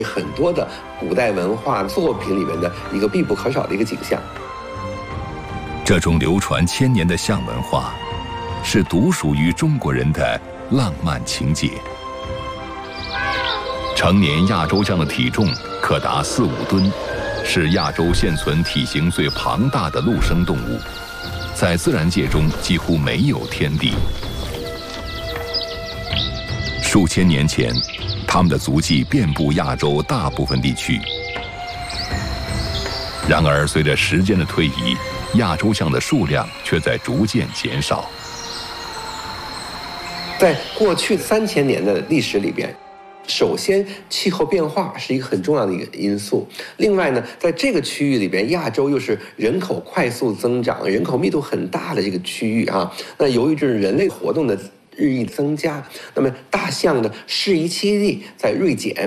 很多的古代文化作品里面的一个必不可少的一个景象。 这种流传千年的象文化，是独属于中国人的浪漫情节。成年亚洲象的体重可达4、5吨，是亚洲现存体型最庞大的陆生动物，在自然界中几乎没有天敌。数千年前，它们的足迹遍布亚洲大部分地区。然而，随着时间的推移，亚洲象的数量却在逐渐减少。 在过去3000年的历史里边，首先气候变化是一个很重要的一个因素。另外呢，在这个区域里边，亚洲又是人口快速增长、人口密度很大的这个区域啊。那由于这是人类活动的日益增加，那么大象的适宜栖地在锐减。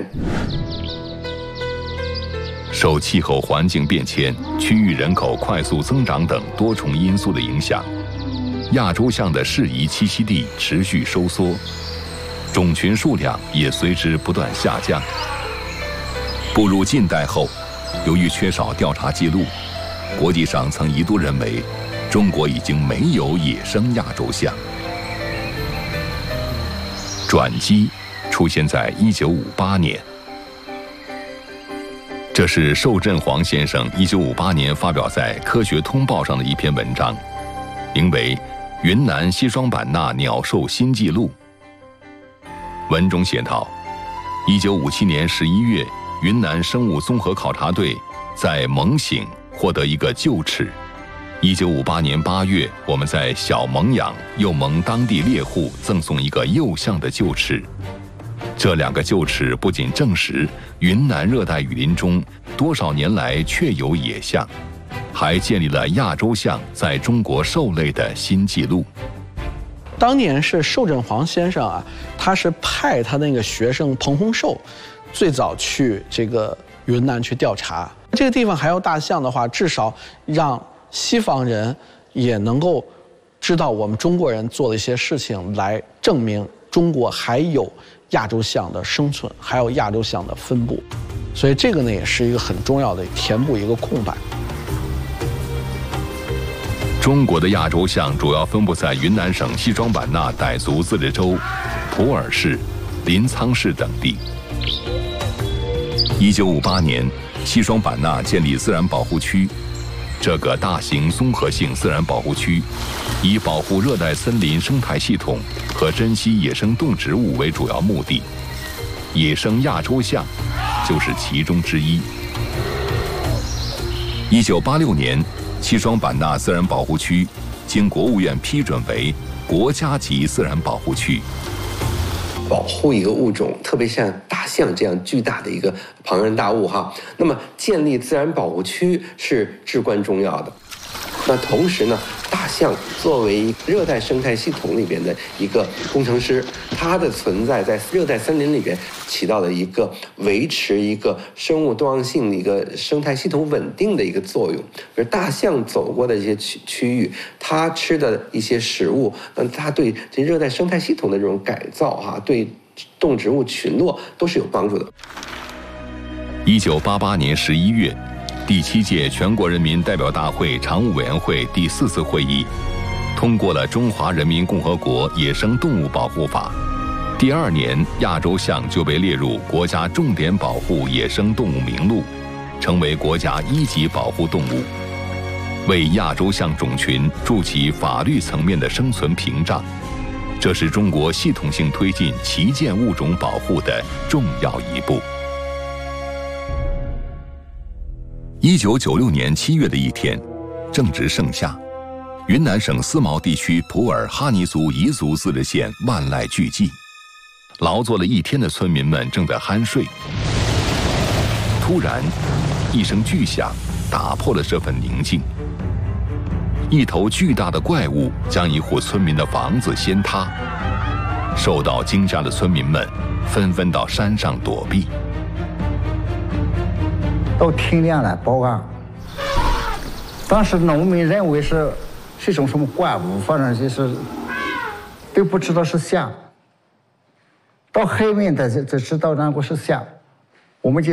受气候环境变迁、区域人口快速增长等多重因素的影响，亚洲象的适宜栖息地持续收缩，种群数量也随之不断下降。步入近代后，由于缺少调查记录，国际上曾一度认为中国已经没有野生亚洲象。转机出现在1958年。这是寿振煌先生1958年发表在《科学通报》上的一篇文章，名为《云南西双版纳鸟兽新纪录》。文中写道，1957年11月，云南生物综合考察队在蒙醒获得一个臼齿。1958年8月，我们在小蒙养又蒙当地猎户赠送一个幼象的臼齿。这2个臼齿不仅证实云南热带雨林中多少年来确有野象，还建立了亚洲象在中国兽类的新纪录。 当年是寿振煌先生啊，他是派他那个学生彭洪寿，最早去这个云南去调查。这个地方还有大象的话，至少让西方人也能够知道我们中国人做的一些事情，来证明中国还有亚洲象的生存，还有亚洲象的分布。所以这个呢，也是一个很重要的填补一个空白。 中国的亚洲象主要分布在云南省西双版纳傣族自治州、普洱市、临沧市等地。1958年，西双版纳建立自然保护区。这个大型综合性自然保护区，以保护热带森林生态系统和珍稀野生动植物为主要目的，野生亚洲象就是其中之一。1986年，西双版纳自然保护区经国务院批准为国家级自然保护区。 保护一个物种，特别像大象这样巨大的一个庞然大物哈，那么建立自然保护区是至关重要的。那同时呢，大象作为热带生态系统里边的一个工程师，它的存在在热带森林里边起到了一个维持一个生物多样性的一个生态系统稳定的一个作用。而大象走过的一些区域，它吃的一些食物，它对这热带生态系统的这种改造哈，对动植物群落都是有帮助的。 1988年11月。第7届全国人民代表大会常务委员会第4次会议通过了《中华人民共和国野生动物保护法》。第2年，亚洲象就被列入国家重点保护野生动物名录，成为国家1级保护动物，为亚洲象种群筑起法律层面的生存屏障。这是中国系统性推进旗舰物种保护的重要一步。1996年7月的一天，正值盛夏，云南省思茅地区普洱哈尼族彝族自治县万籁俱寂，劳作了一天的村民们正在酣睡。突然，一声巨响打破了这份宁静。一头巨大的怪物将一户村民的房子掀塌，受到惊吓的村民们纷纷到山上躲避。 都天亮了报案，当时农民认为是一种什么怪物，反正就是都不知道是象。到后面的才知道那个是象，我们就